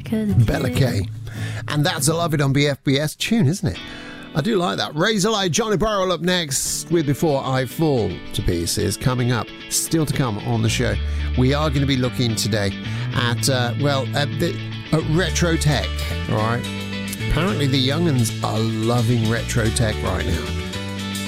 Bella Kay. And that's a Love It on BFBS tune, isn't it? I do like that. Razorlight, Johnny Burrell up next with Before I Fall to Pieces. Coming up, still to come on the show. We are going to be looking today at retro tech, all right? Apparently the young'uns are loving retro tech right now.